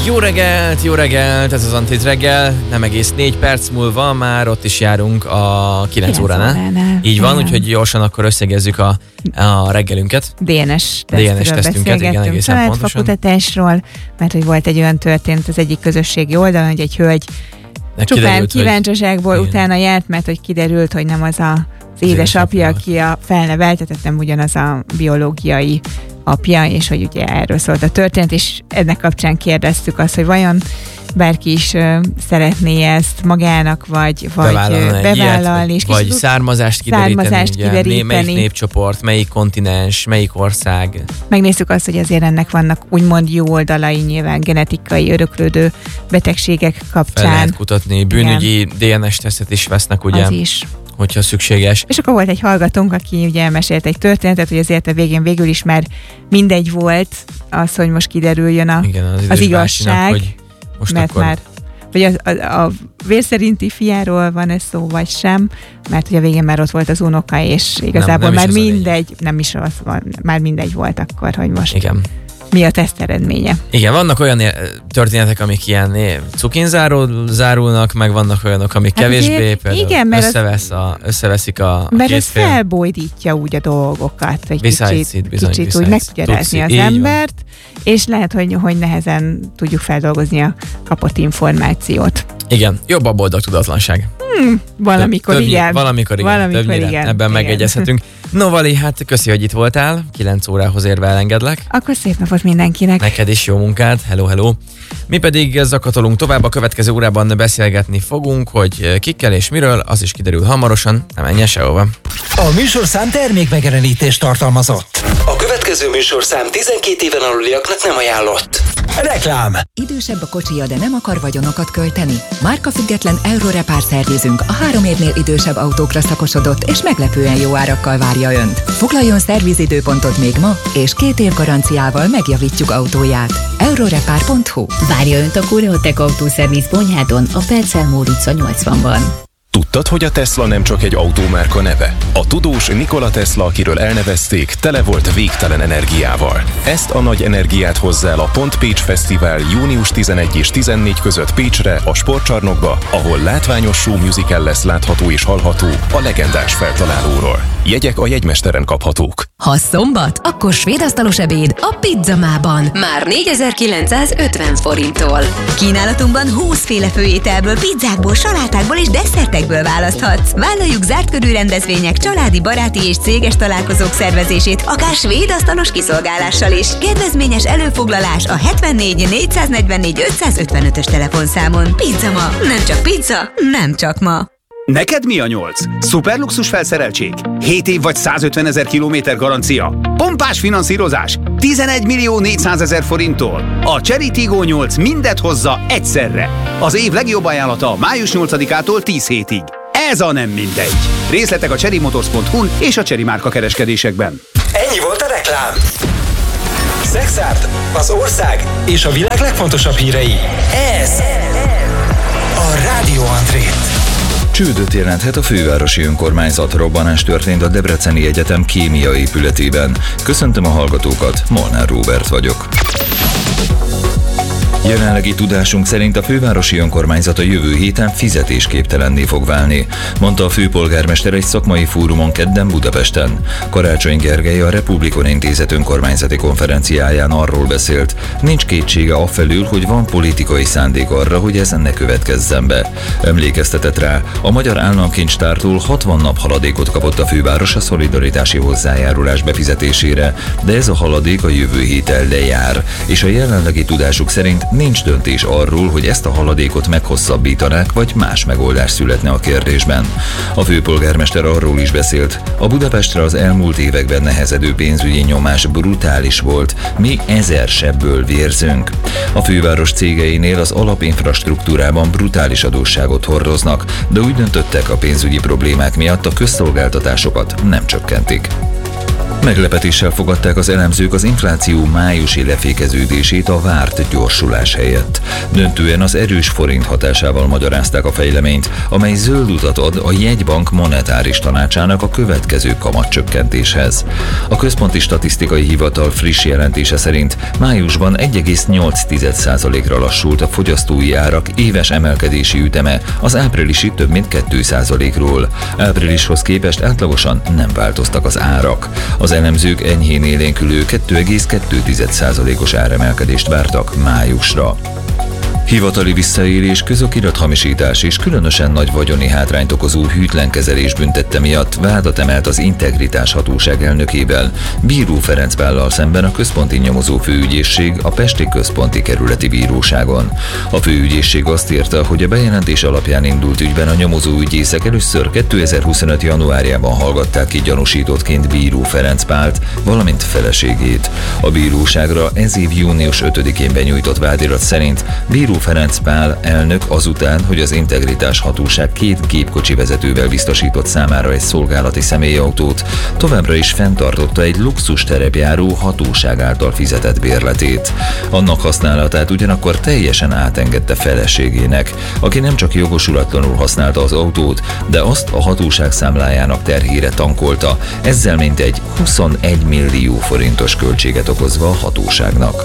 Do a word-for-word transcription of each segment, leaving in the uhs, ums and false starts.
Jó reggelt, jó reggelt, ez az Antrit reggel, nem egész négy perc múlva már ott is járunk a kilenc óránál. Így van, igen. Úgyhogy gyorsan akkor összegezzük a, a reggelünket. dé en es dé en es tesztünket, igen, egészen pontosan. Fakutatásról, mert hogy volt egy olyan történet az egyik közösségi oldalon, hogy egy hölgy de csupán kíváncsiságból hogy... utána járt, mert hogy kiderült, hogy nem az a, az édesapja, aki a felnevelte, tehát nem ugyanaz a biológiai apja, és hogy ugye erről szólt a történet, és ennek kapcsán kérdeztük azt, hogy vajon bárki is uh, szeretné ezt magának, vagy, vagy bevállalni, bevállalni és vagy származást kideríteni, származást ugye, kideríteni. Melyik népcsoport, melyik kontinens, melyik ország. Megnézzük azt, hogy azért ennek vannak úgymond jó oldalai, nyilván genetikai öröklődő betegségek kapcsán. Fel lehet kutatni, bűnügyi igen. dé en es tesztet is vesznek, ugye? Az is. Hogyha szükséges. És akkor volt egy hallgatónk, aki ugye elmesélt egy történetet, hogy azért a végén végül is már mindegy volt az, hogy most kiderüljön a, igen, az, az igazság, hogy most mert akkor... már vagy a, a, a vérszerinti fiáról van ez szó, vagy sem, mert ugye a végén már ott volt az unoka, és igazából nem, nem már mindegy, nem is az van, már mindegy volt akkor, hogy most igen. mi a teszt eredménye. Igen, vannak olyan történetek, amik ilyen cukin zárul, zárulnak, meg vannak olyanok, amik hát kevésbé, például igen, mert összevesz a, összeveszik a, a mert két ez felbojdítja úgy a dolgokat, egy kicsit, bizony, kicsit úgy megtugyarázni az embert, van. És lehet, hogy, hogy nehezen tudjuk feldolgozni a kapott információt. Igen, jobb a boldog tudatlanság. Hmm, valamikor Több, igen. Valamikor igen. Valamikor Többnyire igen. Ebben igen. megegyezhetünk. No, Vali, hát köszi, hogy itt voltál. kilenc órához érve elengedlek. Akkor szép napot mindenkinek. Neked is jó munkát. Hello, hello. Mi pedig zakatolunk tovább. A következő órában beszélgetni fogunk, hogy kikkel és miről, az is kiderül hamarosan. Nem menjen sehova. A műsorszám termékmegjelenítést tartalmazott. A következő műsorszám tizenkét éven aluliaknak nem ajánlott. Reklám! Idősebb a kocsija, de nem akar vagyonokat költeni? Márkafüggetlen Eurorepár szervizünk a három évnél idősebb autókra szakosodott és meglepően jó árakkal várja Önt. Foglaljon szervizidőpontot még ma, és két év garanciával megjavítjuk autóját. Eurorepár pont hu. Várja Önt a Koreotech autószerviz Bonyhádon, a Percelmód utca nyolcvanban. Tudtad, hogy a Tesla nem csak egy autómárka neve? A tudós Nikola Tesla, akiről elnevezték, tele volt végtelen energiával. Ezt a nagy energiát hozza el a Pont Pécs Fesztivál június tizenegy és tizennégy között Pécsre, a sportcsarnokba, ahol látványos show musical lesz látható és hallható a legendás feltalálóról. Jegyek a jegymesteren kaphatók. Ha szombat, akkor svédasztalos ebéd a Pizzamában. Már négyezer-kilencszázötven forinttól. Kínálatunkban húszféle főételből, pizzákból, salátákból és desszertekből választhatsz. Vállaljuk zárt körű rendezvények, családi, baráti és céges találkozók szervezését, akár svédasztalos kiszolgálással is. Kedvezményes előfoglalás a hetvennégy négyszáznegyvennégy ötszázötvenötös telefonszámon. Pizzama, nem csak pizza, nem csak ma. Neked mi a nyolc? Szuperluxus felszereltség? hét év vagy százötvenezer kilométer garancia? Pompás finanszírozás? tizenegy millió négyszázezer forinttól? A Chery Tiggo nyolc mindet hozza egyszerre. Az év legjobb ajánlata május nyolcadikától tíz hétig. Ez a nem mindegy. Részletek a chery motors pont hu és a Chery márka kereskedésekben. Ennyi volt a reklám. Szexárd, az ország és a világ legfontosabb hírei. Ez a Rádió Antrit. Csődöt jelenthet a fővárosi önkormányzat. Robbanás történt a Debreceni Egyetem kémia épületében. Köszöntöm a hallgatókat, Molnár Róbert vagyok. Jelenlegi tudásunk szerint a fővárosi önkormányzat a jövő héten fizetésképtelenné fog válni, mondta a főpolgármester egy szakmai fórumon kedden Budapesten. Karácsony Gergely a Republikon Intézet önkormányzati konferenciáján arról beszélt, nincs kétsége afelől, hogy van politikai szándék arra, hogy ez ne következzen be. Emlékeztetett rá, a Magyar Államkincstártól hatvan nap haladékot kapott a főváros a szolidaritási hozzájárulás befizetésére, de ez a haladék a jövő héten lejár, és a jelenlegi tudásuk szerint nincs döntés arról, hogy ezt a haladékot meghosszabbítanák, vagy más megoldás születne a kérdésben. A főpolgármester arról is beszélt, a Budapestre az elmúlt években nehezedő pénzügyi nyomás brutális volt, mi ezer sebből vérzünk. A főváros cégeinél az alapinfrastruktúrában brutális adósságot hordoznak, de úgy döntöttek, a pénzügyi problémák miatt a közszolgáltatásokat nem csökkentik. Meglepetéssel fogadták az elemzők az infláció májusi lefékeződését a várt gyorsulás helyett. Döntően az erős forint hatásával magyarázták a fejleményt, amely zöld utat ad a jegybank monetáris tanácsának a következő kamatcsökkentéshez. A Központi Statisztikai Hivatal friss jelentése szerint májusban egy egész nyolc százalékra lassult a fogyasztói árak éves emelkedési üteme az áprilisi több mint két százalékról. Áprilishoz képest átlagosan nem változtak az árak. Az Az elemzők enyhén élénkülő két egész kettő százalékos áremelkedést vártak májusra. Hivatali visszaélés, közokirathamisítás és különösen nagy vagyoni hátrányt okozó hűtlen kezelés büntette miatt vádat emelt az Integritás Hatóság elnökével, Bíró Ferenc Pállal szemben a Központi Nyomozó Főügyészség a Pesti Központi Kerületi Bíróságon. A főügyészség azt írta, hogy a bejelentés alapján indult ügyben a nyomozóügyészek először kétezer-huszonöt januárjában hallgatták ki gyanúsítottként Bíró Ferenc Pált, valamint feleségét. A bíróságra ez év június ötödikén benyújtott vádirat szerint Bíró Ferenc Pál elnök azután, hogy az Integritás Hatóság két gépkocsi vezetővel biztosított számára egy szolgálati személyautót, továbbra is fenntartotta egy luxus terepjáró hatóság által fizetett bérletét. Annak használatát ugyanakkor teljesen átengedte feleségének, aki nem csak jogosulatlanul használta az autót, de azt a hatóság számlájának terhére tankolta, ezzel mintegy huszonegy millió forintos költséget okozva a hatóságnak.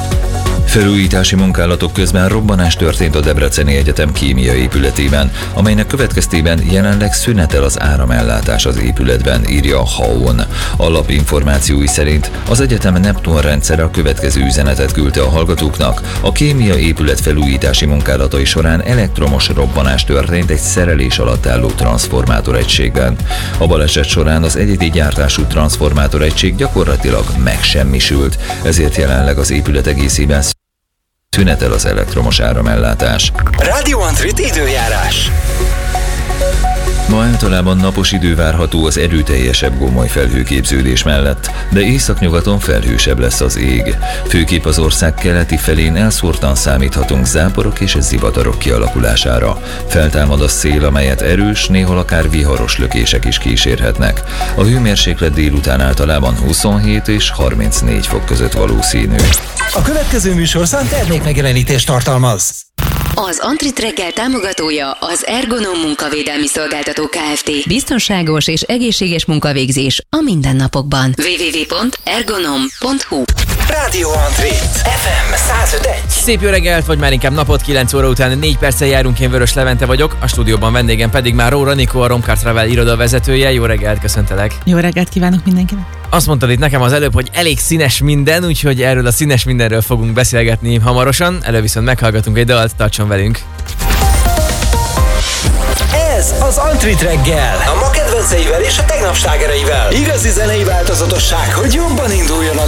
Felújítási munkálatok közben robbanás történt a Debreceni Egyetem kémia épületében, amelynek következtében jelenleg szünetel az áramellátás az épületben, írja a há o en. Alapinformációi szerint az egyetem Neptun rendszere a következő üzenetet küldte a hallgatóknak. A kémia épület felújítási munkálatai során elektromos robbanás történt egy szerelés alatt álló transformátoregységben. A baleset során az egyedi gyártású transformátoregység gyakorlatilag megsemmisült, ezért jelenleg az épület egészében szünetel az elektromos áramellátás. Radio Antrit időjárás. Ma általában napos idő várható az erőteljesebb gomoly felhőképződés mellett, de északnyugaton felhősebb lesz az ég. Főképp az ország keleti felén elszórtan számíthatunk záporok és zivatarok kialakulására. Feltámad a szél, amelyet erős, néhol akár viharos lökések is kísérhetnek. A hőmérséklet délután általában huszonhét és harmincnégy fok között valószínű. A következő műsorszám termékmegjelenítést tartalmaz. Az Antrit reggel támogatója az Ergonom munkavédelmi szolgáltató Kft. Biztonságos és egészséges munkavégzés a mindennapokban. double-u double-u double-u pont ergonom pont hu Radio Antrit ef em száz öt egy. Szép jó reggelt, vagy már inkább napot, kilenc óra után négy perccel járunk, én Vörös Levente vagyok, a stúdióban vendégem pedig már Róra Nikó, a Romcar Travel iroda vezetője. Jó reggelt, köszöntelek! Jó reggelt kívánok mindenkinek! Azt mondtad itt nekem az előbb, hogy elég színes minden, úgyhogy erről a színes mindenről fogunk beszélgetni hamarosan. Előbb viszont meghallgatunk egy dalt, tartson velünk! Ez az Antrit reggel, a ma kedvenceivel és a tegnap slágereivel. Igazi zenei változatosság, hogy jobban induljon a